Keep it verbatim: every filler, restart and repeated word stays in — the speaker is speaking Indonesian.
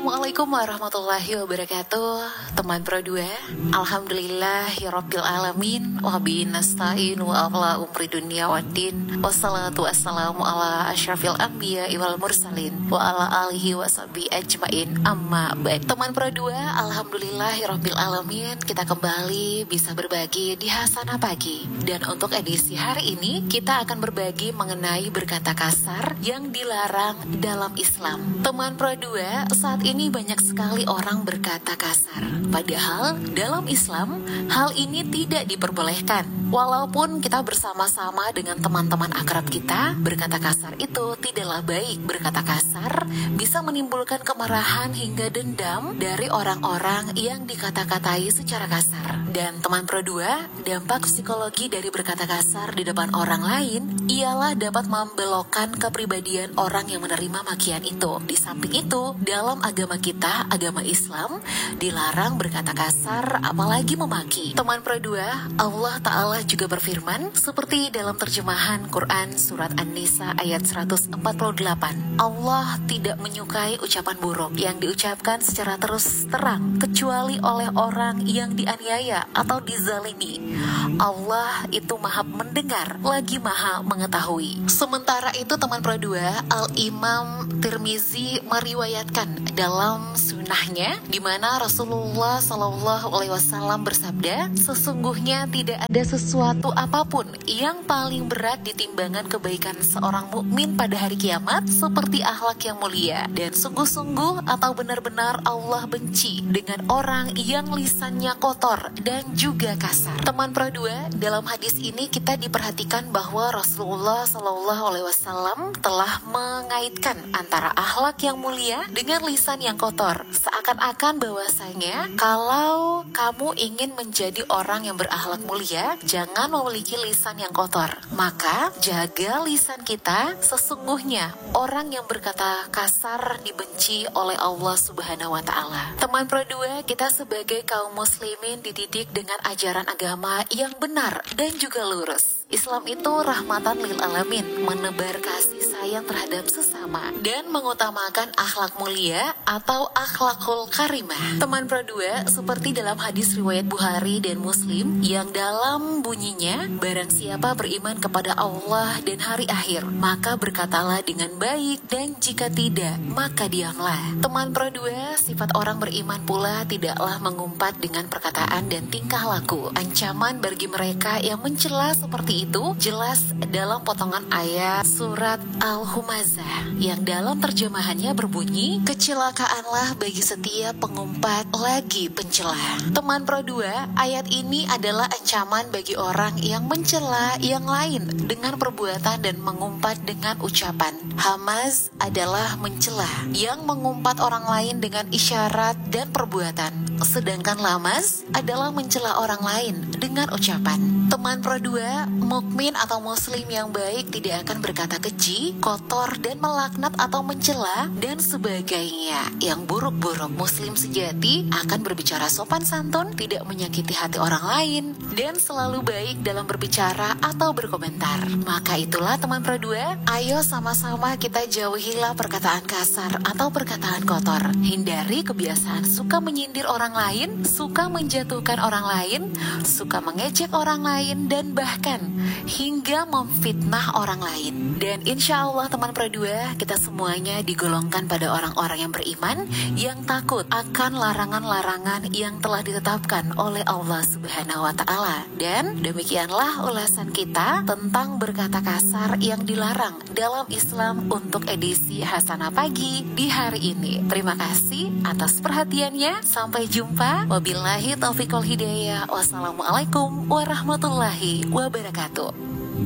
Assalamualaikum warahmatullahi wabarakatuh. Teman Pro dua, alhamdulillahirabbil alamin wa bihi nasta'in wa ala umri dunya waddin. Wassalatu wassalamu ala asyrafil anbiya wal mursalin wa ala alihi washabihi ajmain. Amma ba'd. Teman Pro dua, alhamdulillahirabbil alamin, kita kembali bisa berbagi di Hasanah Pagi. Dan untuk edisi hari ini kita akan berbagi mengenai berkata kasar yang dilarang dalam Islam. Teman Pro dua, saat ini banyak sekali orang berkata kasar. Padahal dalam Islam hal ini tidak diperbolehkan. Walaupun kita bersama-sama dengan teman-teman akrab kita, berkata kasar itu tidaklah baik. Berkata kasar bisa menimbulkan kemarahan hingga dendam dari orang-orang yang dikata-katai secara kasar. Dan teman Pro dua, dampak psikologi dari berkata kasar di depan orang lain ialah dapat membelokkan kepribadian orang yang menerima makian itu. Di samping itu, dalam agama kita, agama Islam, dilarang berkata kasar apalagi memaki. Teman Pro dua, Allah Ta'ala juga berfirman seperti dalam terjemahan Quran surat An-Nisa ayat seratus empat puluh delapan. Allah tidak menyukai ucapan buruk yang diucapkan secara terus terang kecuali oleh orang yang dianiaya atau dizalimi. Allah itu maha mendengar lagi maha mengetahui. Sementara itu teman Pro dua, Al-Imam Tirmizi meriwayatkan dalam sunnahnya di mana Rasulullah Shallallahu Alaihi Wasallam bersabda, sesungguhnya tidak ada sesuatu apapun yang paling berat di timbangan kebaikan seorang mukmin pada hari kiamat seperti akhlak yang mulia, dan sungguh-sungguh atau benar-benar Allah benci dengan orang yang lisannya kotor dan juga kasar. Teman Pro dua, dalam hadis ini kita diperhatikan bahwa Rasulullah Shallallahu Alaihi Wasallam telah mengaitkan antara akhlak yang mulia dengan lisan yang kotor, seakan-akan bahwasanya kalau kamu ingin menjadi orang yang berakhlak mulia, jangan memiliki lisan yang kotor. Maka jaga lisan kita. Sesungguhnya orang yang berkata kasar dibenci oleh Allah Subhanahu wa Ta'ala. Teman Pro dua, kita sebagai kaum muslimin dididik dengan ajaran agama yang benar dan juga lurus. Islam itu rahmatan lil alamin, menebar kasih sayang terhadap sesama dan mengutamakan akhlak mulia atau akhlakul karimah. Teman Pro dua, seperti dalam hadis riwayat Bukhari dan Muslim yang dalam bunyinya, barang siapa beriman kepada Allah dan hari akhir, maka berkatalah dengan baik, dan jika tidak, maka diamlah. Teman Pro dua, sifat orang beriman pula tidaklah mengumpat dengan perkataan dan tingkah laku. Ancaman bagi mereka yang mencela seperti itu jelas dalam potongan ayat surat Al-Humazah yang dalam terjemahannya berbunyi, kecelakaanlah bagi setiap pengumpat lagi pencela. Teman Pro dua, ayat ini adalah ancaman bagi orang yang mencela yang lain dengan perbuatan dan mengumpat dengan ucapan. Hamaz adalah mencela yang mengumpat orang lain dengan isyarat dan perbuatan, sedangkan lamaz adalah mencela orang lain dengan ucapan. Teman Pro dua, mukmin atau muslim yang baik tidak akan berkata keji, kotor, dan melaknat atau mencela dan sebagainya yang buruk-buruk. Muslim sejati akan berbicara sopan santun, tidak menyakiti hati orang lain, dan selalu baik dalam berbicara atau berkomentar. Maka itulah teman Pro dua, ayo sama-sama kita jauhilah perkataan kasar atau perkataan kotor. Hindari kebiasaan suka menyindir orang lain, suka menjatuhkan orang lain, suka mengejek orang lain, dan bahkan hingga memfitnah orang lain. Dan insya Allah teman Pro dua, kita semuanya digolongkan pada orang-orang yang beriman, yang takut akan larangan-larangan yang telah ditetapkan oleh Allah Subhanahu wa Ta'ala. Dan demikianlah ulasan kita tentang berkata kasar yang dilarang dalam Islam untuk edisi Hasanah Pagi di hari ini. Terima kasih atas perhatiannya. Sampai jumpa. Wabillahi taufiq wal hidayah. Wassalamualaikum warahmatullahi wabarakatuh.